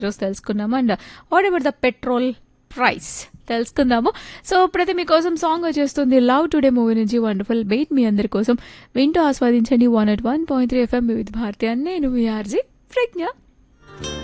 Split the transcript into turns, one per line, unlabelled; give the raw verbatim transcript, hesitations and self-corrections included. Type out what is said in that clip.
ఈరోజు తెలుసుకున్నాము. And what about the petrol price తెలుసుకుందాము. సో ఇప్పుడైతే మీకోసం సాంగ్ వచ్చేస్తుంది లవ్ టుడే మూవీ నుంచి వండర్ఫుల్ బీట్ మీ అందరి కోసం వింటూ ఆస్వాదించండి. One at one point three FM with Bharati అని నేను మీ ఆర్జీ ప్రజ్ఞ.